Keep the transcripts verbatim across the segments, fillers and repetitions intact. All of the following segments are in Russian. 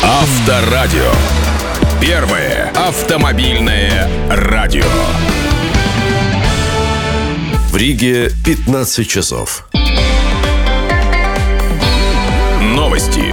Авторадио. Первое автомобильное радио. В Риге пятнадцать часов. Новости.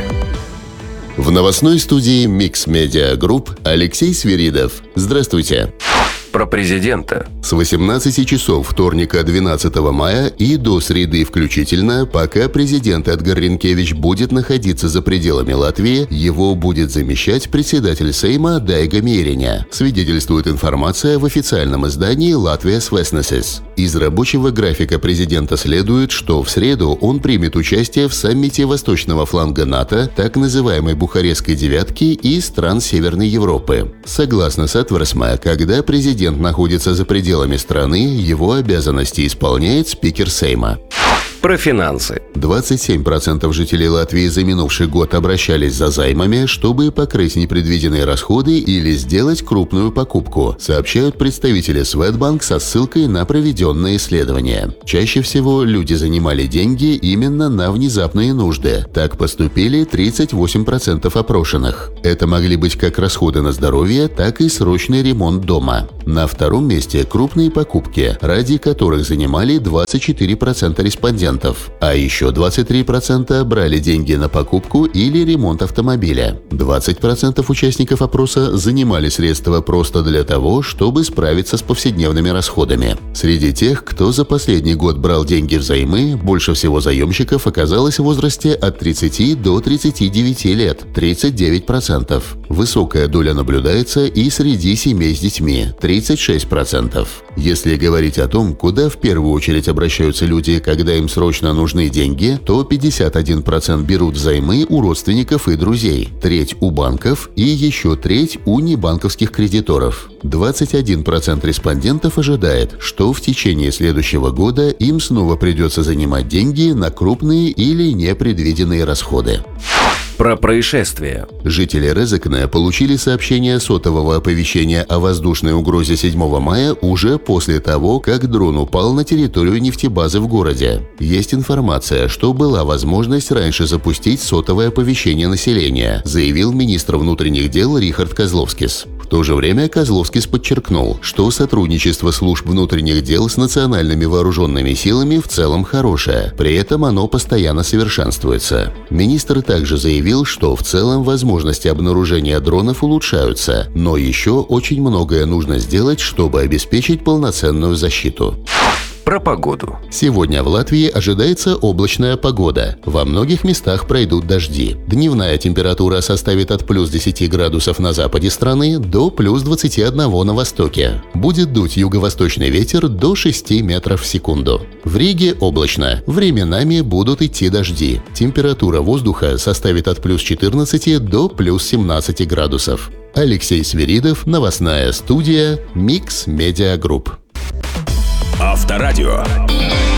В новостной студии Mix Media Group Алексей Свиридов. Здравствуйте. Про президента. С восемнадцати часов вторника двенадцатого мая и до среды включительно, пока президент Эдгар Ринкевич будет находиться за пределами Латвии, его будет замещать председатель Сейма Дайга Мейриņa, свидетельствует информация в официальном издании Latvijas Vēstnesis. Из рабочего графика президента следует, что в среду он примет участие в саммите восточного фланга НАТО, так называемой Бухарестской девятки и стран Северной Европы. Согласно Сатверсме, когда президент находится за пределами страны, его обязанности исполняет спикер Сейма. Про финансы. двадцать семь процентов жителей Латвии за минувший год обращались за займами, чтобы покрыть непредвиденные расходы или сделать крупную покупку, сообщают представители Swedbank со ссылкой на проведенное исследование. Чаще всего люди занимали деньги именно на внезапные нужды. Так поступили тридцать восемь процентов опрошенных. Это могли быть как расходы на здоровье, так и срочный ремонт дома. На втором месте крупные покупки, ради которых занимали двадцать четыре процента респондентов. А еще двадцать три процента брали деньги на покупку или ремонт автомобиля. двадцать процентов участников опроса занимали средства просто для того, чтобы справиться с повседневными расходами. Среди тех, кто за последний год брал деньги взаймы, больше всего заемщиков оказалось в возрасте от тридцати до тридцати девяти лет – тридцать девять процентов. Высокая доля наблюдается и среди семей с детьми – тридцать шесть процентов. Если говорить о том, куда в первую очередь обращаются люди, когда им срочно нужны деньги, то пятьдесят один процент берут взаймы у родственников и друзей, треть у банков и еще треть у небанковских кредиторов. двадцать один процент респондентов ожидает, что в течение следующего года им снова придется занимать деньги на крупные или непредвиденные расходы. Про происшествия. Жители Резекне получили сообщение сотового оповещения о воздушной угрозе седьмого мая уже после того, как дрон упал на территорию нефтебазы в городе. Есть информация, что была возможность раньше запустить сотовое оповещение населения, заявил министр внутренних дел Рихард Козловскис. В то же время Козловскис подчеркнул, что сотрудничество служб внутренних дел с национальными вооруженными силами в целом хорошее, при этом оно постоянно совершенствуется. Министр также заявил, что в целом возможности обнаружения дронов улучшаются, но еще очень многое нужно сделать, чтобы обеспечить полноценную защиту. Про погоду. Сегодня в Латвии ожидается облачная погода. Во многих местах пройдут дожди. Дневная температура составит от плюс десяти градусов на западе страны до плюс двадцати одного на востоке. Будет дуть юго-восточный ветер до шести метров в секунду. В Риге облачно. Временами будут идти дожди. Температура воздуха составит от плюс четырнадцати до плюс семнадцати градусов. Алексей Свиридов, новостная студия Mix Media Group. Авторадио.